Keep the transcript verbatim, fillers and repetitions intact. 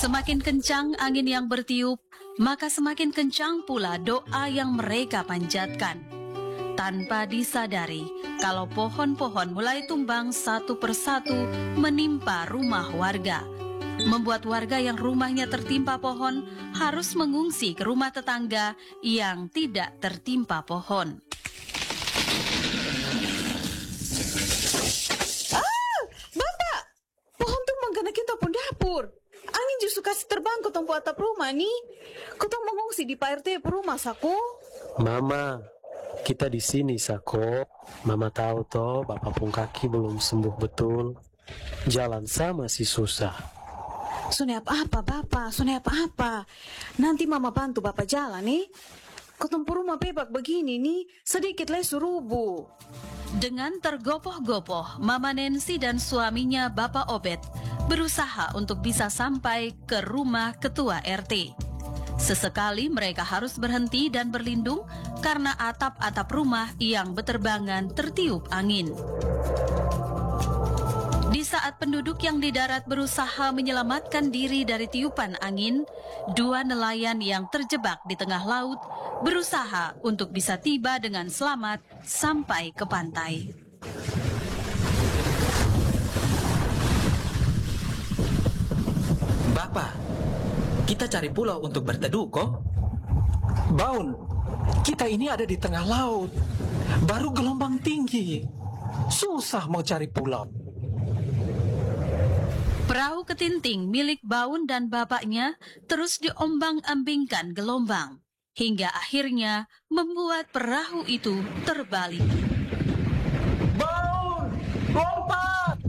Semakin kencang angin yang bertiup, maka semakin kencang pula doa yang mereka panjatkan. Tanpa disadari, kalau pohon-pohon mulai tumbang satu persatu menimpa rumah warga, membuat warga yang rumahnya tertimpa pohon harus mengungsi ke rumah tetangga yang tidak tertimpa pohon. Ah, Bapak, pohon tumbang kena kita pun dapur. Angin justru kasih terbang ke tempat atap rumah nih. Kita mengungsi di P R T rumah Sako. Mama, kita di sini Sako. Mama tahu toh, Bapak pun kaki belum sembuh betul. Jalan sama masih susah. Sunai apa-apa, Bapak? Sunai apa-apa? Nanti Mama bantu Bapak jalan nih. Ketemu rumah bebak begini nih, sedikit lesu rubuh. Dengan tergopoh-gopoh, Mama Nancy dan suaminya Bapak Obed berusaha untuk bisa sampai ke rumah ketua R T. Sesekali mereka harus berhenti dan berlindung karena atap-atap rumah yang beterbangan tertiup angin. Di saat penduduk yang di darat berusaha menyelamatkan diri dari tiupan angin, dua nelayan yang terjebak di tengah laut berusaha untuk bisa tiba dengan selamat sampai ke pantai. Bapak, kita cari pulau untuk berteduh kok. Baun, kita ini ada di tengah laut. Baru gelombang tinggi. Susah mau cari pulau. Perahu ketinting milik Baun dan bapaknya terus diombang-ambingkan gelombang, hingga akhirnya membuat perahu itu terbalik.